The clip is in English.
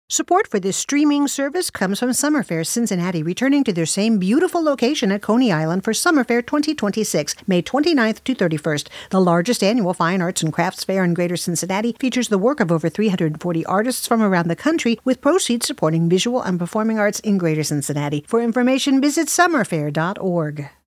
Support for this streaming service comes from Summerfair Cincinnati, returning to their same beautiful location at Coney Island for Summerfair 2026, May 29th to 31st. The largest annual fine arts and crafts fair in Greater Cincinnati features the work of over 340 artists from around the country, with proceeds supporting visual and performing arts in Greater Cincinnati. For information, visit summerfair.org.